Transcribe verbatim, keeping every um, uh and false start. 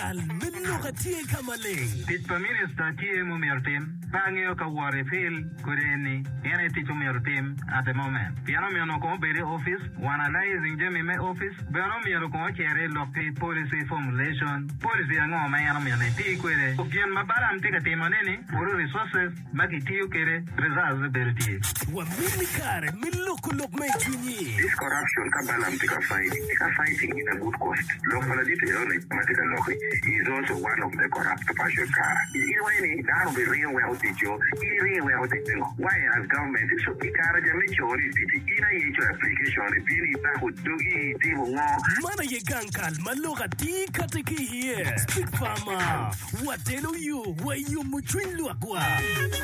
gankal minno katie kamale. Tit paminister tie mumirtim. Pangyo ka wari fil kureni. Yene titu mirtim at the moment. Piano mi no ko bere office. Analyzing jemi me office. Piano mi no ko chere lokti policy formulation. Policy ngo ma yana mi ne ti kwere. Ukian mabaram tika timaneni. Uru resources maki tiyo kere results berti. Wa mini kare miloko lok me junyi. This corruption kabalam tika fighting. Tika fighting in a good cost. Local detail matika loki is also one of the corrupt passion car. Iweni now be real well teacher. Real well teacher. Why as government so ikara jami chori titi ina yecho application bili ta hudugi timu ngo. Mana ye gankal maloka ti katiki here. Speak farmer. What tell you? Why you muchwin luakwa?